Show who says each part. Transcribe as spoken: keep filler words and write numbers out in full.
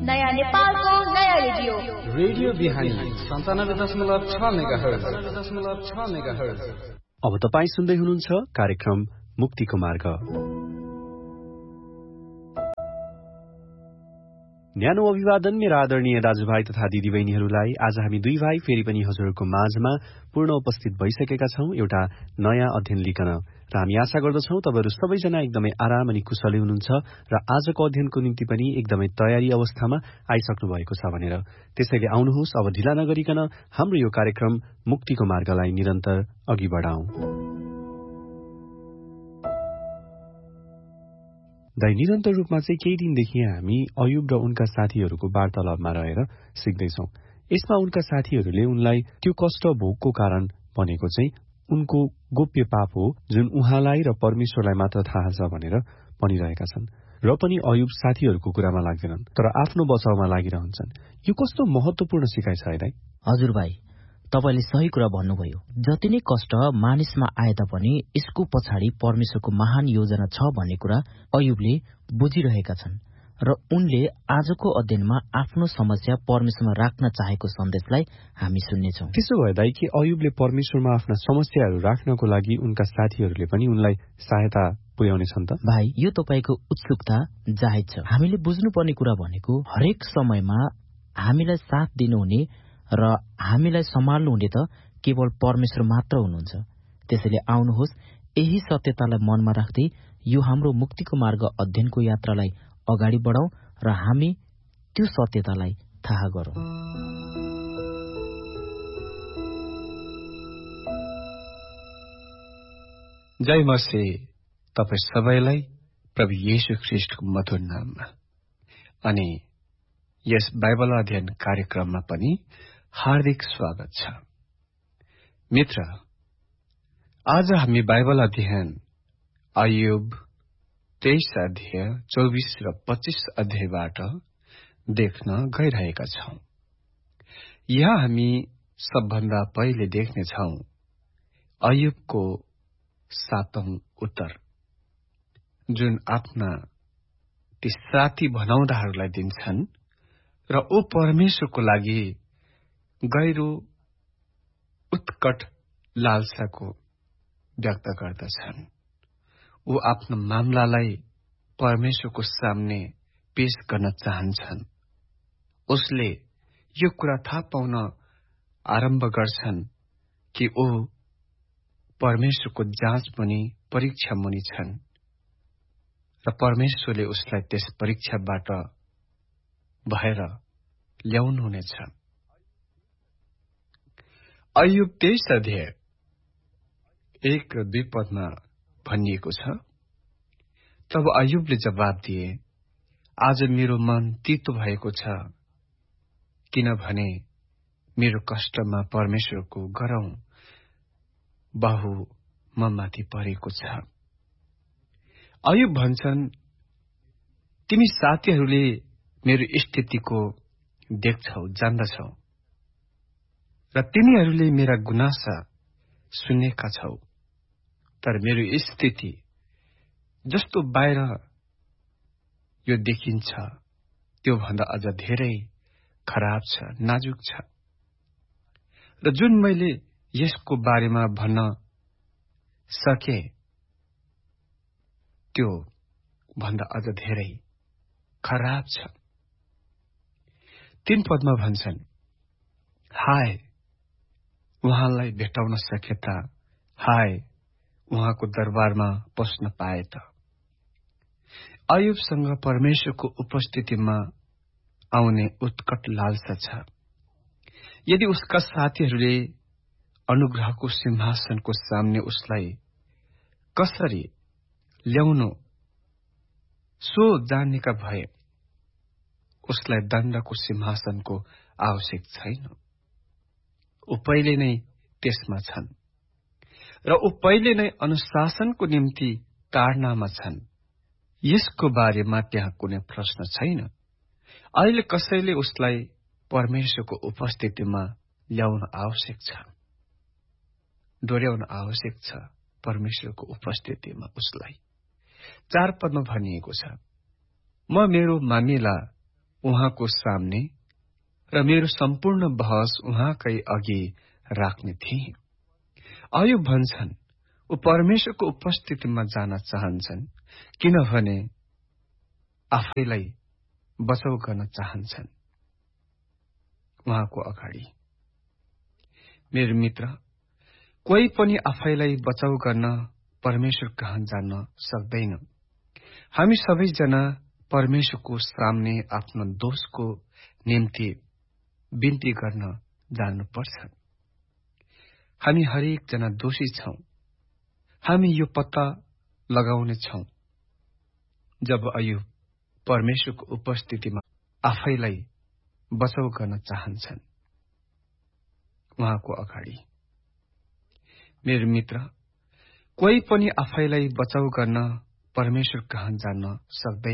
Speaker 1: नयाँ नेपालको नयाँ रेडियो
Speaker 2: रेडियो बिहानी सन्तानब्बे दशमलव छ मेगाहर्ज दशमलव छ मेगाहर्ज।
Speaker 3: अब तपाईँ सुन्दै हुनुहुन्छ कार्यक्रम मुक्तिको मार्ग। न्यानो अभिवादन मेरा आदरणीय दाजुभाइ तथा दिदीबहिनीहरूलाई। आज हामी दुई भाइ फेरि पनि हजुरहरूको माझमा पूर्ण उपस्थित भइसकेका छौं एउटा नयाँ अध्ययन लिकन, र हामी आशा गर्दछौं तपाईहरू सबैजना एकदमै आराम अनि कुशलै हुनुहुन्छ र आजको अध्ययनको निम्ति पनि एकदमै तयारी अवस्थामा आइसक्नु भएको छ भनेर। त्यसैले आउनुहोस् अब ढिला नगरिकन हाम्रो यो कार्यक्रम मुक्तिको मार्गलाई निरन्तर अघि बढाउँ। दाइ, निरन्तर रूपमा चाहिँ केही दिनदेखि हामी अयुब र उनका साथीहरूको वार्तालापमा रहेर सिक्दैछौं। यसमा उनका साथीहरूले उनलाई त्यो कष्ट भोगको कारण भनेको चाहिँ उनको गोप्य पाप हो, जुन उहाँलाई र परमेश्वरलाई मात्र थाहा छ भनेर भनिरहेका छन्। र पनि अयुब साथीहरूको कुरामा लाग्दैनन्, तर आफ्नो बचाउमा लागिरहन्छन्। यो कस्तो महत्वपूर्ण सिकाइ छ है दाइ?
Speaker 4: हजुर भाइ, तपाईले सही कुरा भन्नुभयो। जति नै कष्ट मानिसमा आए तापनि यसको पछाडि परमेश्वरको महान योजना छ भन्ने कुरा अयुबले बुझिरहेका छन्, र उनले आजको अध्ययनमा आफ्नो समस्या परमेश्वरमा राख्न चाहेको सन्देशलाई हामी सुन्नेछौँ।
Speaker 3: त्यसो भए दाइ, के अयुबले परमेश्वरमा आफ्ना समस्याहरू राख्नको लागि उनका साथीहरूले पनि उनलाई सहायता पुर्याउने छन् त?
Speaker 4: भाइ, यो तपाईको उत्सुकता जायज छ। हामीले बुझ्नुपर्ने कुरा भनेको हरेक समयमा हामीलाई साथ दिनुहुने र हामीलाई सम्हाल्नुहुने त केवल परमेश्वर मात्र हुनुहुन्छ। त्यसैले आउनुहोस् यही सत्यतालाई मनमा राख्दै यो हाम्रो मुक्तिको मार्ग अध्ययनको यात्रालाई अगाडि बढाउँ र हामी त्यो सत्यतालाई थाहा गरौँ।
Speaker 5: जय मसीह तपाईँ सबैलाई प्रभु येशू ख्रीष्टको मधुर नाममा, अनि यस बाइबल अध्ययन कार्यक्रममा पनि हार्दिक स्वागत छ। मित्र, आज हामी बाइबल अध्ययन अयुब तेइस अध्याय चौबिस र पच्चीस अध्यायबाट देख्न गइरहेका छौं। यहाँ हामी सबभन्दा पहिले देख्नेछौं अयुबको सातौं उत्तर, जुन आफ्ना ती साथी भनाउँदाहरूलाई दिन्छन् र ऊ परमेश्वरको लागि गहिरो उत्कट लालसाको व्यक्त गर्दछन्। ऊ आफ्नो मामलालाई परमेश्वरको सामने पेश गर्न चाहन्छन्। उसले यो कुरा थाहा पाउन आरम्भ गर्छन् कि ऊ परमेश्वरको जाँच मुनि परीक्षा मुनि छन्, र परमेश्वरले उसलाई त्यस परीक्षाबाट भएर ल्याउनुहुनेछ। अयुब तेइस अध्याय एक र दुई पदमा भनिएको छ, तब अयुबले जवाब दिए, आज मेरो मन तीतो भएको छ, किनभने मेरो कष्टमा परमेश्वरको गरौं बाहु म माथि परेको छ। अयुब भन्छन्, तिमी साथीहरूले मेरो स्थितिको देख्छौ, जान्दछौ, र तिमीहरूले मेरा गुनासा सुनेका छौ, तर मेरो स्थिति जस्तो बाहिर यो देखिन्छ त्यो भन्दा अझ धेरै खराब छ, नाजुक छ, र जुन मैले यसको बारेमा भन्न सके त्यो भन्दा अझ धेरै खराब छ। तीन पदमा भन्छन्, हाय उहाँलाई भेटाउन सके त, हाय उहाँको दरबारमा पस्न पाए त। अयुबसँग परमेश्वरको उपस्थितिमा आउने उत्कट लालसा छ। यदि उसका साथीहरूले अनुग्रहको सिंहासनको सामने उसलाई कसरी ल्याउनु सो जानेका भए उसलाई दण्डको सिंहासनको आवश्यक छैन। ऊ पहिले नै त्यसमा छन्, र ऊ पहिले नै अनुशासनको निम्ति ताडनामा छन्। यसको बारेमा त्यहाँ कुनै प्रश्न छैन। अहिले कसैले उसलाई परमेश्वरको उपस्थितिमा ल्याउन आवश्यक छ, डोर्याउन आवश्यक छ परमेश्वरको उपस्थितिमा उसलाई। चार पदमा भनिएको छ, म मेरो मामिला उहाँको सामने र मेरो सम्पूर्ण बहस उहाँकै अघि राख्ने थिए। अयुब भन्छन् ऊ परमेश्वरको उपस्थितिमा जान चाहन्छन्, किनभने आफैलाई बचाउ गर्न चाहन्छन् उहाँको अगाडि। मेरो मित्र, कोही पनि आफैलाई बचाउ गर्न परमेश्वर कहाँ जान सक्दैन। हामी सबैजना परमेश्वरको सामने आफ्नो दोषको निम्ति बिन्ती गर्न जान्नुपर्छ। हामी हरेक जना दोषी छौं। हामी यो पत्ता लगाउने छौं जब अयुब परमेश्वरको उपस्थितिमा आफैलाई बचाउ गर्न चाहन्छन् उहाँको अगाडि। मेरो मित्र, कोही पनि आफैलाई बचाउ गर्न परमेश्वर कहाँ जान सक्दैन।